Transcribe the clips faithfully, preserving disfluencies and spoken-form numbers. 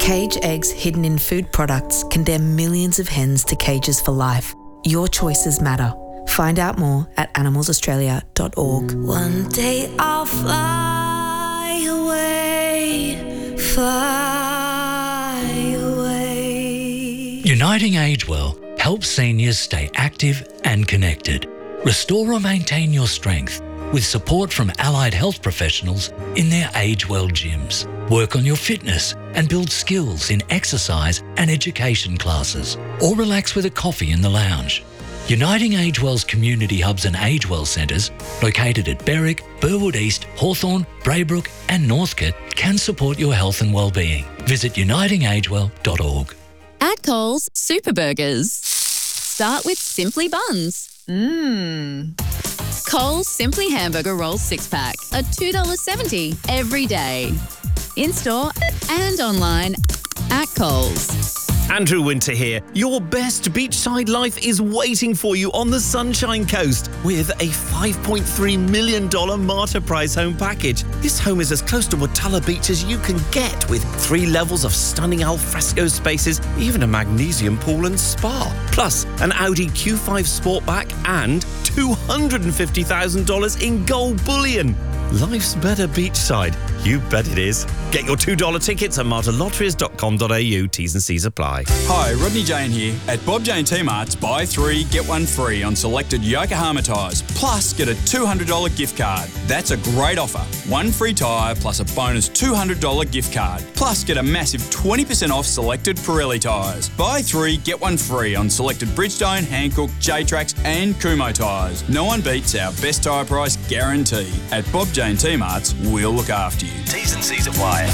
Cage eggs hidden in food products condemn millions of hens to cages for life. Your choices matter. Find out more at animals australia dot org. One day I'll fly away, fly away. Uniting Age Well helps seniors stay active and connected. Restore or maintain your strength with support from allied health professionals in their Age Well gyms. Work on your fitness and build skills in exercise and education classes, or relax with a coffee in the lounge. Uniting Age Well's community hubs and Age Well centres, located at Berwick, Burwood East, Hawthorn, Braybrook and Northcote, can support your health and wellbeing. Visit uniting age well dot org. At Coles, Super Burgers start with Simply Buns. Mmm. Coles Simply Hamburger Rolls six-pack are two dollars seventy every day. In-store and online at Coles. Andrew Winter here. Your best beachside life is waiting for you on the Sunshine Coast with a five point three million dollars Marta Price home package. This home is as close to Watala Beach as you can get, with three levels of stunning alfresco spaces, even a magnesium pool and spa. Plus, an Audi Q five Sportback and two hundred fifty thousand dollars in gold bullion. Life's better beachside. You bet it is. Get your two dollars tickets at marta lotteries dot com dot a u. T's and C's apply. Hi, Rodney Jane here. At Bob Jane T-Mart's, buy three, get one free on selected Yokohama tyres, plus get a two hundred dollars gift card. That's a great offer. One free tyre plus a bonus two hundred dollars gift card. Plus get a massive twenty percent off selected Pirelli tyres. Buy three, get one free on selected Bridgestone, Hankook, J-Trax and Kumho tyres. No one beats our best tyre price guarantee. At Bob Jane T-Mart's, we'll look after you. T's and C's apply.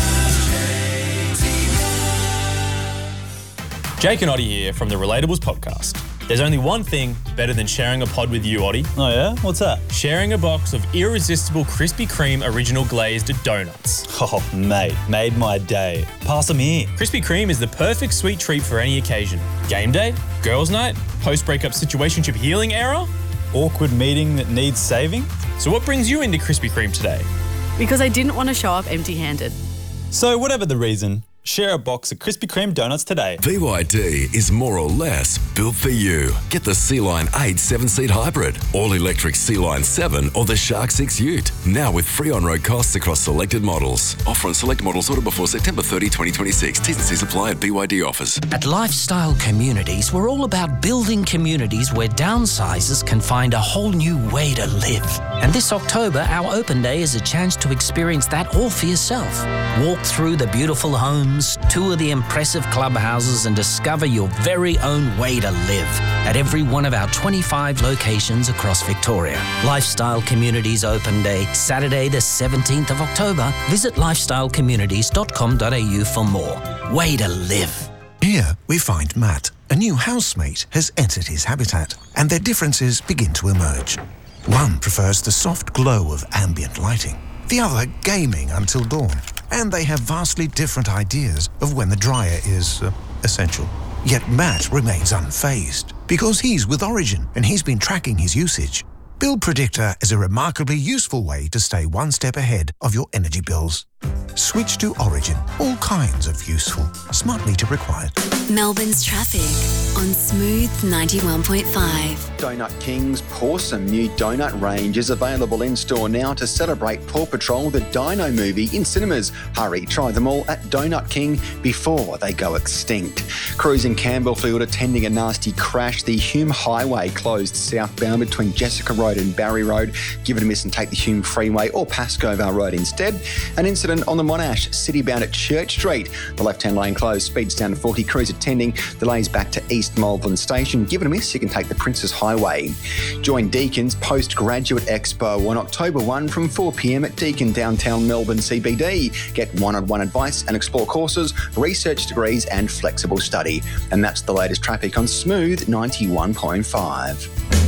Jake and Oddie here from the Relatables podcast. There's only one thing better than sharing a pod with you, Oddie. Oh yeah? What's that? Sharing a box of irresistible Krispy Kreme original glazed donuts. Oh, mate, made my day. Pass them here. Krispy Kreme is the perfect sweet treat for any occasion. Game day, girls' night, post-breakup situationship healing era. Awkward meeting that needs saving. So what brings you into Krispy Kreme today? Because I didn't want to show up empty-handed. So whatever the reason, share a box of Krispy Kreme donuts today. B Y D is more or less built for you. Get the Sea-Line eight seven-seat hybrid, all-electric Sea-Line seven or the Shark six Ute. Now with free on-road costs across selected models. Offer on select models ordered before September thirtieth, twenty twenty-six. T's and C's apply at B Y D offers. At Lifestyle Communities, we're all about building communities where downsizers can find a whole new way to live. And this October, our open day is a chance to experience that all for yourself. Walk through the beautiful homes, tour the impressive clubhouses and discover your very own way to live at every one of our twenty-five locations across Victoria. Lifestyle Communities Open Day, Saturday the seventeenth of October. Visit lifestyle communities dot com dot a u for more. Way to live. Here we find Matt. A new housemate has entered his habitat and their differences begin to emerge. One prefers the soft glow of ambient lighting, the other gaming until dawn. And they have vastly different ideas of when the dryer is uh, essential. Yet Matt remains unfazed because he's with Origin and he's been tracking his usage. Bill Predictor is a remarkably useful way to stay one step ahead of your energy bills. Switch to Origin. All kinds of useful. Smart meter required. Melbourne's traffic on Smooth ninety-one point five. Donut King's Pawsome new donut range is available in-store now to celebrate Paw Patrol the Dino movie in cinemas. Hurry, try them all at Donut King before they go extinct. Crews in Campbellfield attending a nasty crash. The Hume Highway closed southbound between Jessica Road and Barry Road. Give it a miss and take the Hume Freeway or Pascoe Road instead. An incident on the Monash, city-bound at Church Street. The left-hand lane closed, speeds down to forty. Crews attending, delays back to East Malvern Station. Give it a miss, you can take the Princess Highway. Join Deacon's Postgraduate Expo on October first from four p m at Deakin downtown Melbourne C B D. Get one-on-one advice and explore courses, research degrees and flexible study. And that's the latest traffic on Smooth ninety-one point five.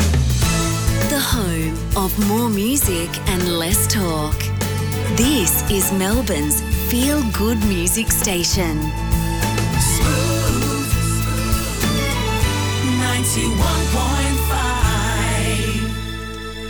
The home of more music and less talk. This is Melbourne's feel-good music station. Smooth ninety-one point five.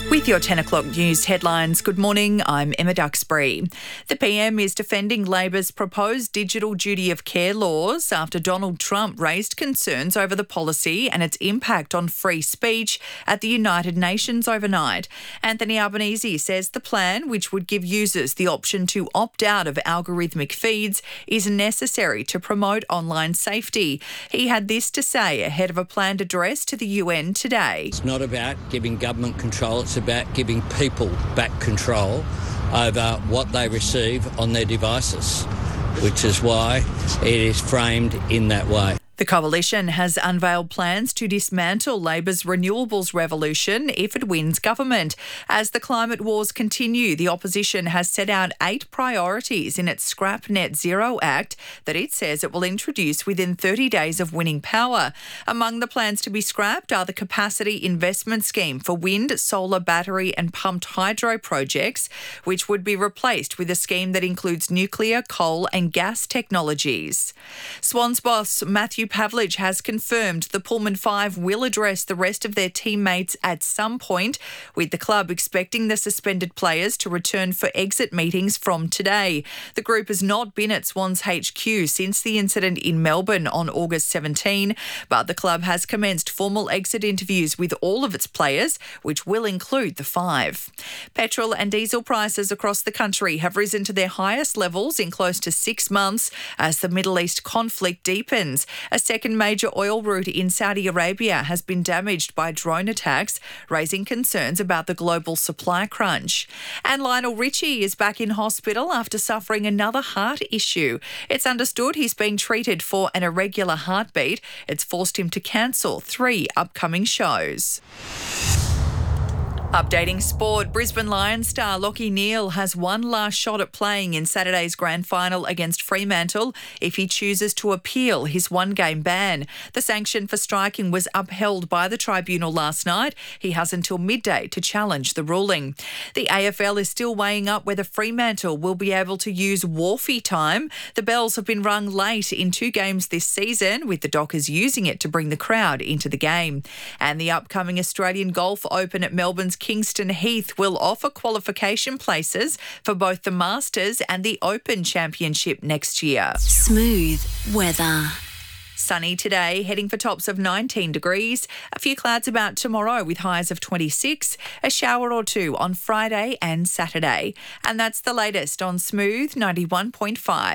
With your ten o'clock news headlines, good morning, I'm Emma Duxbury. The P M is defending Labor's proposed digital duty of care laws after Donald Trump raised concerns over the policy and its impact on free speech at the United Nations overnight. Anthony Albanese says the plan, which would give users the option to opt out of algorithmic feeds, is necessary to promote online safety. He had this to say ahead of a planned address to the U N today. It's not about giving government control, it's about giving people back control over what they receive on their devices, which is why it is framed in that way. The Coalition has unveiled plans to dismantle Labor's renewables revolution if it wins government. As the climate wars continue, the opposition has set out eight priorities in its Scrap Net Zero Act that it says it will introduce within thirty days of winning power. Among the plans to be scrapped are the Capacity Investment Scheme for wind, solar, battery and pumped hydro projects, which would be replaced with a scheme that includes nuclear, coal and gas technologies. Swans boss Matthew Pavlich has confirmed the Pullman Five will address the rest of their teammates at some point, with the club expecting the suspended players to return for exit meetings from today. The group has not been at Swans H Q since the incident in Melbourne on August seventeenth, but the club has commenced formal exit interviews with all of its players, which will include the five. Petrol and diesel prices across the country have risen to their highest levels in close to six months as the Middle East conflict deepens. A second major oil route in Saudi Arabia has been damaged by drone attacks, raising concerns about the global supply crunch. And Lionel Richie is back in hospital after suffering another heart issue. It's understood he's being treated for an irregular heartbeat. It's forced him to cancel three upcoming shows. Updating sport, Brisbane Lions star Lachie Neale has one last shot at playing in Saturday's grand final against Fremantle if he chooses to appeal his one-game ban. The sanction for striking was upheld by the tribunal last night. He has until midday to challenge the ruling. The A F L is still weighing up whether Fremantle will be able to use Wharfie time. The bells have been rung late in two games this season, with the Dockers using it to bring the crowd into the game. And the upcoming Australian Golf Open at Melbourne's Kingston Heath will offer qualification places for both the Masters and the Open Championship next year. Smooth weather. Sunny today, heading for tops of nineteen degrees. A few clouds about tomorrow with highs of twenty-six. A shower or two on Friday and Saturday. And that's the latest on Smooth ninety-one point five.